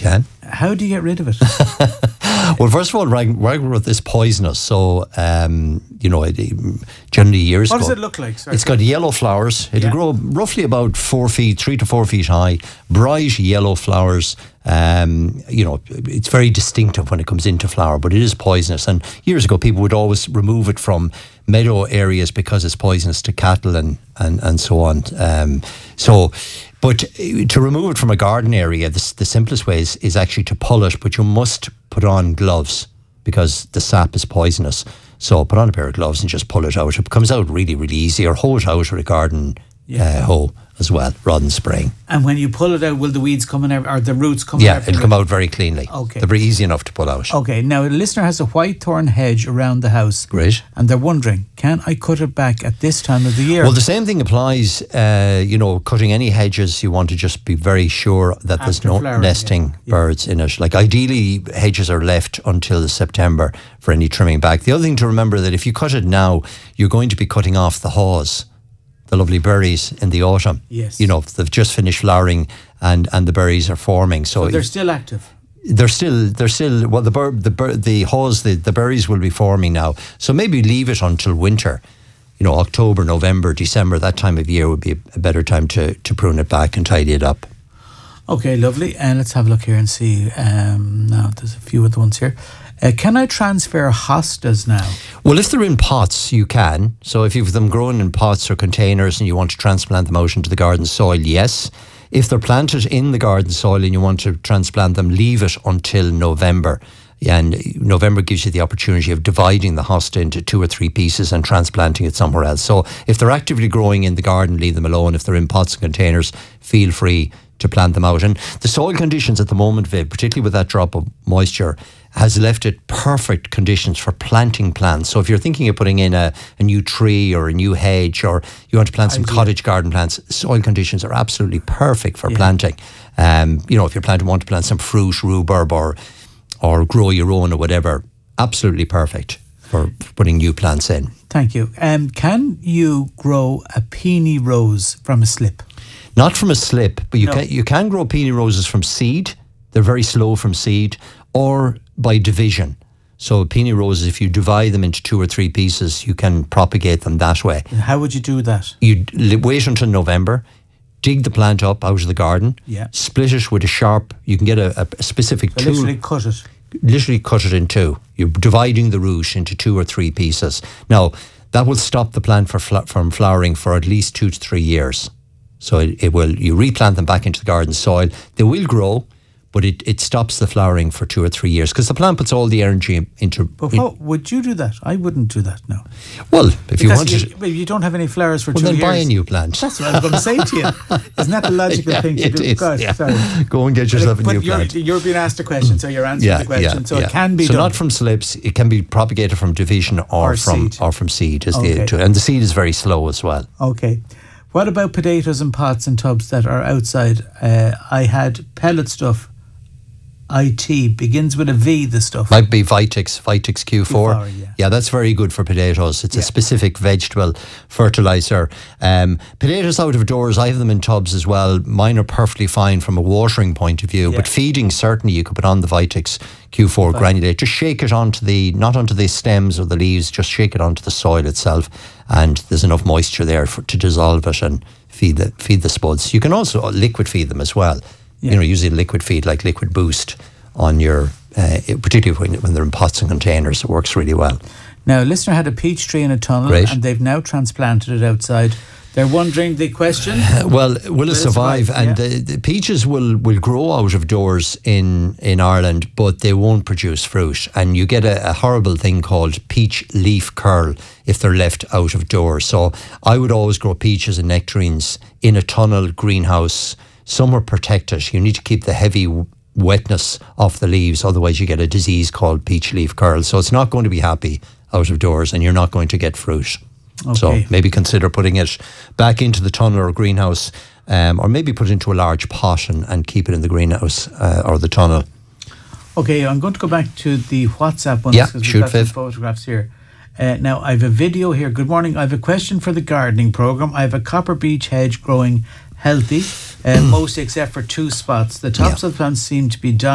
can. How do you get rid of it? Well, first of all, ragworth is poisonous. So, generally years ago. What does it look like? Sorry. It's got yellow flowers. It'll grow roughly about 3 to 4 feet high. Bright yellow flowers. It's very distinctive when it comes into flower, but it is poisonous. And years ago, people would always remove it from meadow areas because it's poisonous to cattle and so on. But to remove it from a garden area, the simplest way is actually to pull it, but you must put on gloves because the sap is poisonous. So put on a pair of gloves and just pull it out. It comes out really, really easy, or hoe it out with a garden hoe as well, rather than spraying. And when you pull it out, will the weeds come in, or the roots come out? Yeah, it'll come out very cleanly. Okay. They're very easy enough to pull out. Okay, now a listener has a white thorn hedge around the house. Great. And they're wondering, can I cut it back at this time of the year? Well, the same thing applies, cutting any hedges, you want to just be very sure that there's no nesting birds in it. Like ideally, hedges are left until September for any trimming back. The other thing to remember that if you cut it now, you're going to be cutting off the haws, the lovely berries in the autumn. Yes. They've just finished flowering and the berries are forming. So they're still active. They're still well, the haws, the berries will be forming now. So maybe leave it until winter. October, November, December, that time of year would be a better time to prune it back and tidy it up. Okay, lovely. And let's have a look here and see. Now there's a few other ones here. Can I transfer hostas now? Well, if they're in pots, you can. So if you've them growing in pots or containers and you want to transplant them out into the garden soil, yes. If they're planted in the garden soil and you want to transplant them, leave it until November. And November gives you the opportunity of dividing the hosta into 2 or 3 pieces and transplanting it somewhere else. So if they're actively growing in the garden, leave them alone. If they're in pots and containers, feel free to plant them out. And the soil conditions at the moment, Viv, particularly with that drop of moisture, has left it perfect conditions for planting plants. So if you're thinking of putting in a new tree or a new hedge, or you want to plant some cottage garden plants, soil conditions are absolutely perfect for planting. If you're want to plant some fruit, rhubarb, or grow your own or whatever, absolutely perfect for putting new plants in. Thank you. Can you grow a peony rose from a slip? Not from a slip, but you can grow peony roses from seed. They're very slow from seed, or by division. So peony roses, if you divide them into 2 or 3 pieces, you can propagate them that way. And how would you do that? You'd wait until November, dig the plant up out of the garden, split it with a sharp, you can get a specific tool. Literally cut it. Literally cut it in 2. You're dividing the root into 2 or 3 pieces. Now, that will stop the plant from flowering for at least 2 to 3 years. So you replant them back into the garden soil. They will grow, but it stops the flowering for 2 or 3 years because the plant puts all the energy into... But would you do that? I wouldn't do that, no. Well, if you want to... But you don't have any flowers for 2 years. Well, then buy a new plant. That's what I was going to say to you. Isn't that the logical thing to do? It is, God, sorry. Go and get yourself a new plant. You're being asked a question, so you're answering the question. So it can be done. So not from slips, it can be propagated from division or from seed. And the seed is very slow as well. Okay. What about potatoes in pots and tubs that are outside? I had pellet stuff. IT begins with a V, the stuff. Might be Vitex Q4. Yeah, that's very good for potatoes. It's a specific vegetable fertilizer. Potatoes out of doors, I have them in tubs as well. Mine are perfectly fine from a watering point of view, but feeding, certainly you could put on the Vitex Q4 granulate. Just shake it not onto the stems or the leaves, just shake it onto the soil itself, and there's enough moisture there to dissolve it and feed the spuds. You can also liquid feed them as well. Using liquid feed like Liquid Boost on your, particularly when they're in pots and containers, it works really well. Now, a listener had a peach tree in a tunnel, and they've now transplanted it outside. They're wondering the question. Well, will it survive? And the peaches will grow out of doors in Ireland, but they won't produce fruit. And you get a horrible thing called peach leaf curl if they're left out of doors. So I would always grow peaches and nectarines in a tunnel greenhouse, somewhere protected. You need to keep the heavy wetness off the leaves, otherwise you get a disease called peach leaf curl. So it's not going to be happy out of doors and you're not going to get fruit. Okay. So maybe consider putting it back into the tunnel or greenhouse, or maybe put it into a large pot and keep it in the greenhouse or the tunnel. Okay, I'm going to go back to the WhatsApp ones because we've got some photographs here. Now, I have a video here. Good morning. I have a question for the gardening programme. I have a copper beech hedge growing healthy, mostly except for 2 spots. The tops of the plants seem to be dying.